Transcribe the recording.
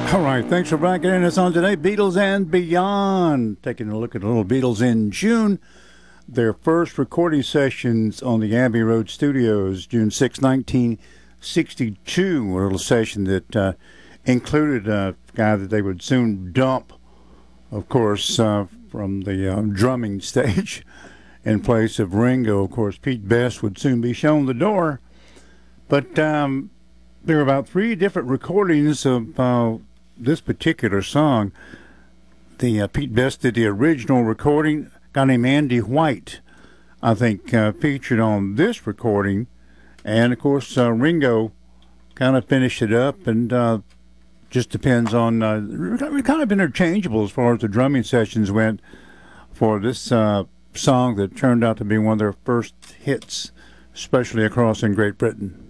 All right, thanks for backing in us on today. Beatles and Beyond. Taking a look at the little Beatles in June. Their first recording sessions on the Abbey Road Studios, June 6, 1962. A little session that included a guy that they would soon dump, of course, from the drumming stage in place of Ringo. Of course, Pete Best would soon be shown the door. But there are about 3 different recordings of this particular song. The Pete Best did the original recording. A guy named Andy White, I think, featured on this recording. And, of course, Ringo kind of finished it up, and just depends on... we're kind of interchangeable as far as the drumming sessions went for this song that turned out to be one of their first hits, especially across in Great Britain.